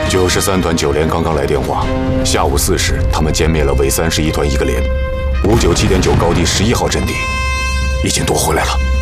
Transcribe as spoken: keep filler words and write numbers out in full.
九十三团九连刚刚来电话，下午四时，他们歼灭了伪三十一团一个连，五九七点九高地十一号阵地，已经夺回来了。